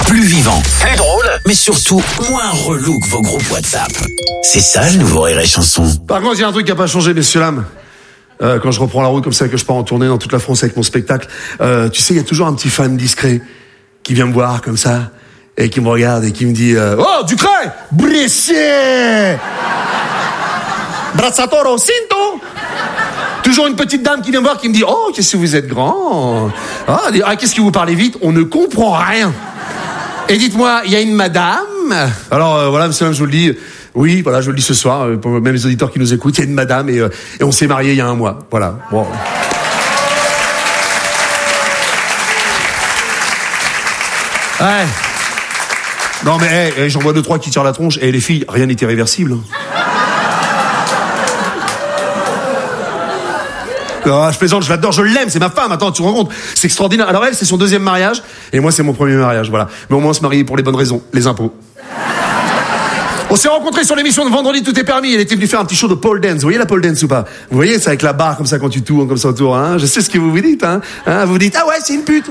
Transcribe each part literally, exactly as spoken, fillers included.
plus vivant, plus drôle, mais surtout moins relou que vos groupes WhatsApp. C'est ça le nouveau Rire et Chanson. Par contre, il y a un truc qui n'a pas changé, messieurs dames. Euh, quand je reprends la route comme ça, que je pars en tournée dans toute la France avec mon spectacle, euh, tu sais, il y a toujours un petit fan discret qui vient me voir comme ça et qui me regarde et qui me dit euh, oh, Ducret, Brescier, Brazzatoro, Cinto. Toujours une petite dame qui vient me voir qui me dit oh, qu'est-ce que vous êtes grand. Ah, ah qu'est-ce que vous parlez vite, on ne comprend rien. Et dites-moi, il y a une madame. Alors euh, voilà, monsieur, je vous le dis. Oui, voilà, je vous le dis ce soir, euh, pour même les auditeurs qui nous écoutent, il y a une madame et, euh, et on s'est mariés il y a un mois. Voilà. Bon. Ouais. Non mais hey, hey, j'en vois deux trois qui tirent la tronche et les filles, rien n'est irréversible. Oh, je plaisante, je l'adore, je l'aime, c'est ma femme. Attends, tu te rends compte, c'est extraordinaire. Alors elle, c'est son deuxième mariage et moi, c'est mon premier mariage. Voilà. Mais au moins, on se marie pour les bonnes raisons, les impôts. On s'est rencontrés sur l'émission de Vendredi Tout est permis. Elle était venue faire un petit show de pole dance. Vous voyez la pole dance ou pas? Vous voyez, c'est avec la barre comme ça quand tu tournes comme ça autour. Hein, je sais ce que vous vous dites. Hein, hein vous vous dites ah ouais, c'est une pute.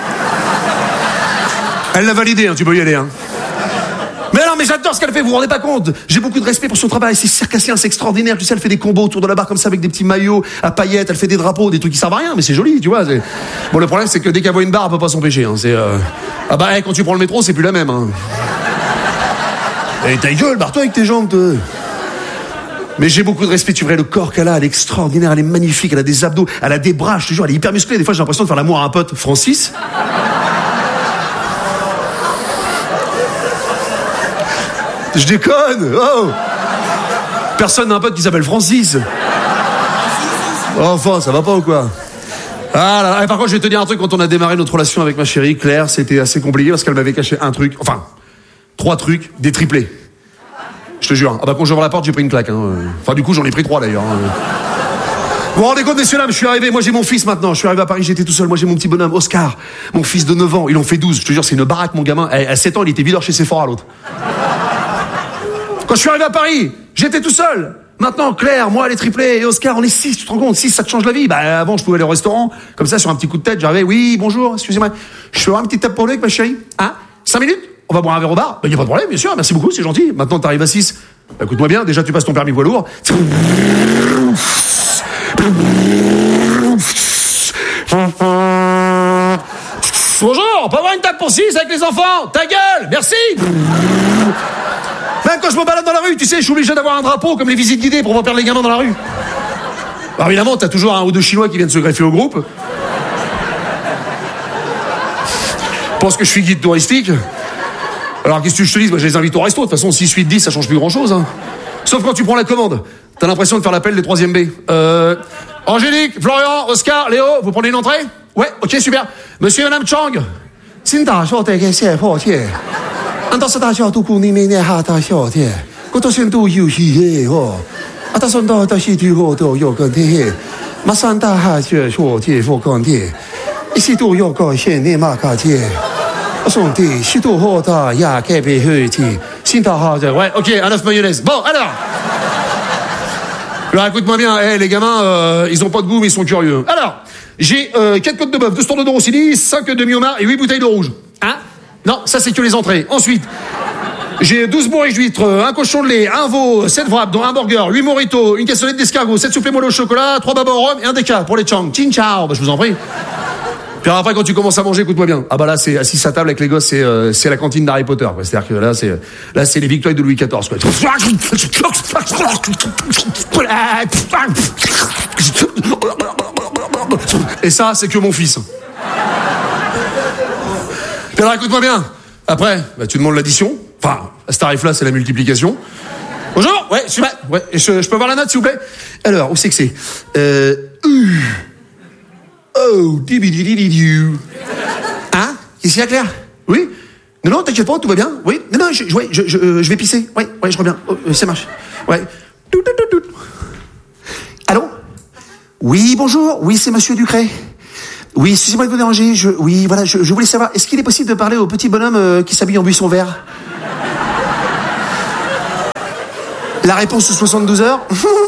Elle l'a validé. Hein, tu peux y aller. Hein. Mais non, mais j'adore ce qu'elle fait. Vous vous rendez pas compte? J'ai beaucoup de respect pour son travail. C'est circassien, c'est extraordinaire. Tu sais, elle fait des combos autour de la barre comme ça avec des petits maillots à paillettes. Elle fait des drapeaux, des trucs qui servent à rien, mais c'est joli, tu vois. C'est... Bon, le problème c'est que dès qu'elle voit une barre, elle peut pas s'empêcher. Hein. C'est euh... ah bah hey, quand tu prends le métro, c'est plus la même. Hein. Et ta gueule, barre-toi avec tes jambes, toi. Mais j'ai beaucoup de respect, tu verrais le corps qu'elle a, elle est extraordinaire, elle est magnifique, elle a des abdos, elle a des bras, je te jure, elle est hyper musclée. Des fois, j'ai l'impression de faire l'amour à un pote, Francis. Je déconne, oh. Personne n'a un pote qui s'appelle Francis. Enfin, ça va pas ou quoi? Ah là là. Et par contre, je vais te dire un truc, quand on a démarré notre relation avec ma chérie, Claire, c'était assez compliqué parce qu'elle m'avait caché un truc, enfin... Trois trucs, des triplés. Je te jure. Ah bah quand j'ouvre la porte, j'ai pris une claque. Hein. Enfin du coup, j'en ai pris trois d'ailleurs. Hein. Vous vous rendez compte, messieurs dames, je suis arrivé. Moi j'ai mon fils maintenant. Je suis arrivé à Paris, j'étais tout seul. Moi j'ai mon petit bonhomme, Oscar. Mon fils de neuf ans. Ils en fait douze. Je te jure, c'est une baraque, mon gamin. À sept ans, il était videur chez Sephora, l'autre. Quand je suis arrivé à Paris, j'étais tout seul. Maintenant, Claire, moi, les triplés et Oscar, on est six. Tu te rends compte? Six, ça te change la vie. Bah avant, je pouvais aller au restaurant. Comme ça, sur un petit coup de tête, j'arrivais. Oui, bonjour, excusez-moi. Je peux avoir une petite tape pour lui avec ma chérie? Hein? Cinq minutes? On va boire un verre au bar? Il bah, n'y a pas de problème, bien sûr, merci beaucoup, c'est gentil. Maintenant, t'arrives à six. Bah, écoute-moi bien, déjà, tu passes ton permis poids lourd. Bonjour, on peut avoir une table pour six avec les enfants? Ta gueule, merci. Même quand je me balade dans la rue, tu sais, je suis obligé d'avoir un drapeau comme les visites guidées pour pas perdre les gamins dans la rue. Alors évidemment, t'as toujours un ou deux Chinois qui viennent se greffer au groupe. Je pense que je suis guide touristique. Alors qu'est-ce que je te dis? Moi, je les invite au resto. De toute façon, six, huit, dix, ça change plus grand-chose. Hein. Sauf quand tu prends la commande. T'as l'impression de faire l'appel des troisième B. Euh, Angélique, Florian, Oscar, Léo, vous prenez une entrée? Ouais, ok, super. Monsieur et Madame Chang. Ouais, ok, un œuf mayonnaise. Bon, alors. Alors, écoute-moi bien, hey, les gamins, euh, ils ont pas de goût, mais ils sont curieux. Alors, j'ai euh, quatre côtes de bœuf, deux standards de Rossini, cinq demi-homards et huit bouteilles de rouge. Hein? Non, ça c'est que les entrées. Ensuite, j'ai douze bourriches d'huîtres, un cochon de lait, un veau, sept wraps, dont un burger, huit mojitos, une cassolette d'escargot, sept soufflés moelleux au chocolat, trois babas au rhum et un déca pour les Chang. Chin ciao, bah, je vous en prie. Puis après, quand tu commences à manger, écoute-moi bien. Ah bah là, c'est assis à table avec les gosses, c'est euh, c'est la cantine d'Harry Potter. Quoi. C'est-à-dire que là, c'est là, c'est les victoires de Louis quatorze. Quoi. Et ça, c'est que mon fils. Puis alors, écoute-moi bien. Après, bah, tu demandes l'addition. Enfin, à ce tarif-là, c'est la multiplication. Bonjour. Ouais, super. Ouais. Et je, je peux avoir la note, s'il vous plaît. Alors, où c'est que c'est euh, uh. Oh, dibididididiu. Hein? Qu'est-ce qu'il y a, Claire? Oui? Non, non, t'inquiète pas, tout va bien. Oui? Non, non, je, ouais, je, je, euh, je vais pisser. Ouais, ouais, je reviens. Oh, ça marche. Ouais. Tout, tout, tout, tout. Allô? Oui, bonjour. Oui, c'est Monsieur Ducret. Oui, excusez-moi de vous déranger. Je, oui, voilà, je, je voulais savoir, est-ce qu'il est possible de parler au petit bonhomme euh, qui s'habille en buisson vert? La réponse sous soixante-douze heures?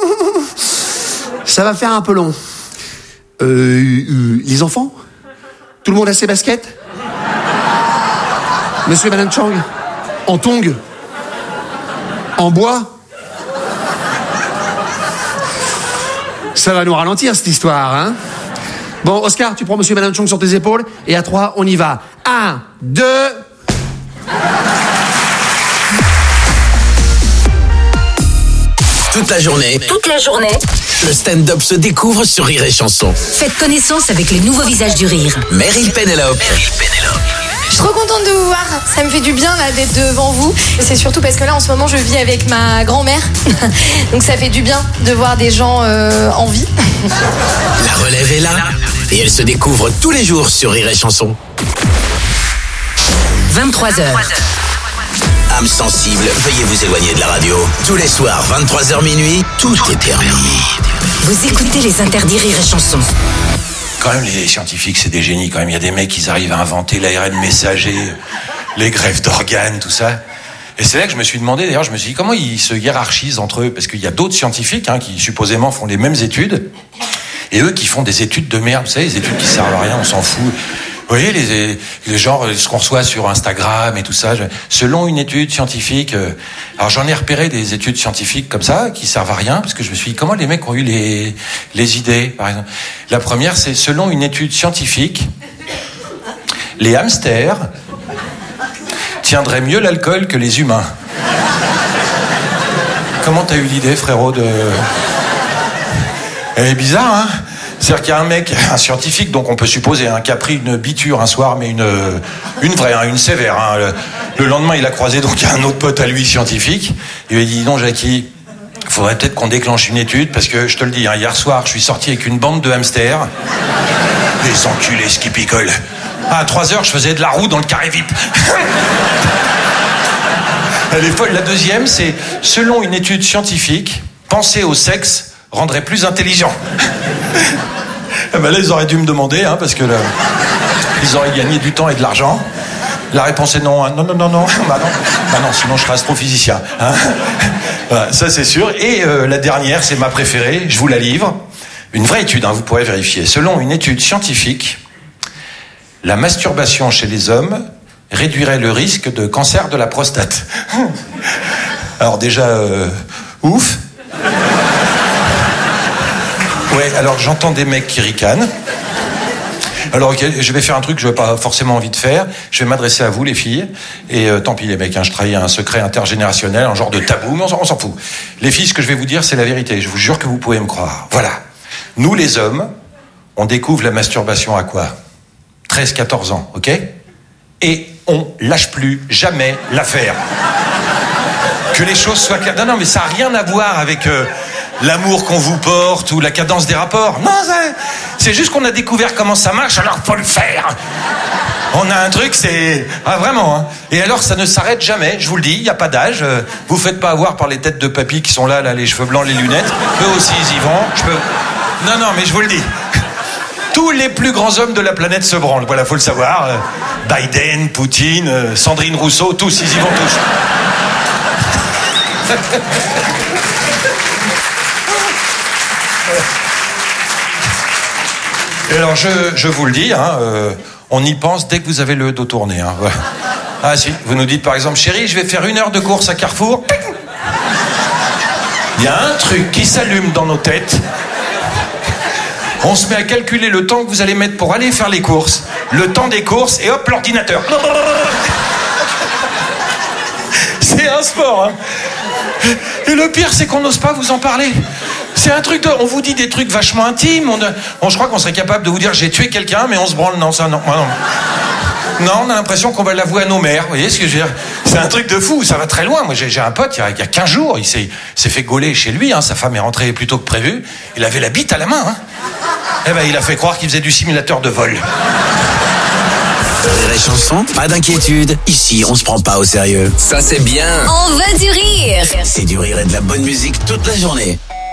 Ça va faire un peu long. Euh, euh, les enfants? Tout le monde a ses baskets? Monsieur et Madame Chang, en tongs, en bois. Ça va nous ralentir cette histoire, hein? Bon, Oscar, tu prends Monsieur et Madame Chang sur tes épaules, et à trois, on y va. Un, deux... Toute la journée. Toute la journée. Le stand-up se découvre sur Rire et Chanson. Faites connaissance avec les nouveaux visages du rire. Meryl Pénélope. Je suis trop contente de vous voir, ça me fait du bien là d'être devant vous. C'est surtout parce que là en ce moment je vis avec ma grand-mère, donc ça fait du bien de voir des gens euh, en vie. La relève est là et elle se découvre tous les jours sur Rire et Chanson. vingt-trois heures. Âme sensible, veuillez vous éloigner de la radio. Tous les soirs, vingt-trois heures minuit, tout est permis. Vous écoutez les interdits Rire et Chanson. Quand même, les scientifiques, c'est des génies. Quand même, il y a des mecs, ils arrivent à inventer l'A R N messager, les greffes d'organes, tout ça. Et c'est là que je me suis demandé, d'ailleurs, je me suis dit, comment ils se hiérarchisent entre eux? Parce qu'il y a d'autres scientifiques hein, qui, supposément, font les mêmes études. Et eux qui font des études de merde. Vous savez, les études qui servent à rien, on s'en fout. Vous voyez, les, les genres, ce qu'on reçoit sur Instagram et tout ça, je, selon une étude scientifique, euh, alors j'en ai repéré des études scientifiques comme ça, qui servent à rien, parce que je me suis dit, comment les mecs ont eu les, les idées, par exemple. La première, c'est selon une étude scientifique, les hamsters tiendraient mieux l'alcool que les humains. Comment t'as eu l'idée, frérot, de... Elle est bizarre, hein? C'est-à-dire qu'il y a un mec, un scientifique, donc on peut supposer, hein, qui a pris une biture un soir, mais une, une vraie, hein, une sévère. Hein. Le, le lendemain, il a croisé donc un autre pote à lui, scientifique. Il lui a dit, non, Jackie, il faudrait peut-être qu'on déclenche une étude, parce que je te le dis, hein, hier soir, je suis sorti avec une bande de hamsters. Les enculés, ce qui picole. À trois heures, je faisais de la roue dans le carré V I P. Elle est folle. La deuxième, c'est, selon une étude scientifique, penser au sexe rendrait plus intelligent. Eh ben là, ils auraient dû me demander, hein, parce que là, ils auraient gagné du temps et de l'argent. La réponse est non. Hein. Non, non, non, non. Bah non. Bah non, sinon je serais astrophysicien. Hein. Voilà, ça, c'est sûr. Et euh, la dernière, c'est ma préférée. Je vous la livre. Une vraie étude, hein, vous pourrez vérifier. Selon une étude scientifique, la masturbation chez les hommes réduirait le risque de cancer de la prostate. Alors déjà, euh, ouf. Ouais, alors j'entends des mecs qui ricanent. Alors okay, je vais faire un truc que je n'ai pas forcément envie de faire. Je vais m'adresser à vous, les filles. Et euh, tant pis, les mecs, hein, je trahis un secret intergénérationnel, un genre de tabou, mais on s'en, on s'en fout. Les filles, ce que je vais vous dire, c'est la vérité. Je vous jure que vous pouvez me croire. Voilà. Nous, les hommes, on découvre la masturbation à quoi ? treize quatorze ans, ok ? Et on lâche plus jamais l'affaire. Que les choses soient claires. Non, non, mais ça n'a rien à voir avec... Euh, l'amour qu'on vous porte ou la cadence des rapports. Non, ça, c'est juste qu'on a découvert comment ça marche, alors faut le faire. On a un truc, c'est... Ah, vraiment, hein. Et alors, ça ne s'arrête jamais, je vous le dis, il n'y a pas d'âge. Vous faites pas avoir par les têtes de papy qui sont là, là, les cheveux blancs, les lunettes. Eux aussi, ils y vont. Je peux... Non, non, mais je vous le dis. Tous les plus grands hommes de la planète se branlent. Voilà, faut le savoir. Biden, Poutine, Sandrine Rousseau, tous, ils y vont tous. Et alors, je, je vous le dis, hein, euh, on y pense dès que vous avez le dos tourné. Hein, voilà. Ah si, vous nous dites par exemple, chérie, je vais faire une heure de course à Carrefour. Il y a un truc qui s'allume dans nos têtes. On se met à calculer le temps que vous allez mettre pour aller faire les courses, le temps des courses, et hop, l'ordinateur. C'est un sport, hein. Et le pire, c'est qu'on n'ose pas vous en parler. C'est un truc de... On vous dit des trucs vachement intimes. On, on, je crois qu'on serait capable de vous dire j'ai tué quelqu'un, mais on se branle. Non, ça, non. non. Non, on a l'impression qu'on va l'avouer à nos mères. Vous voyez ce que je veux dire ? C'est un truc de fou, ça va très loin. Moi, j'ai, j'ai un pote, il y, a, il y a quinze jours, il s'est, s'est fait gauler chez lui. Hein, sa femme est rentrée plus tôt que prévu. Il avait la bite à la main. Hein. Eh ben, il a fait croire qu'il faisait du simulateur de vol. Rire et Chanson, pas d'inquiétude. Ici, on se prend pas au sérieux. Ça, c'est bien. On veut du rire. C'est du rire et de la bonne musique toute la journée.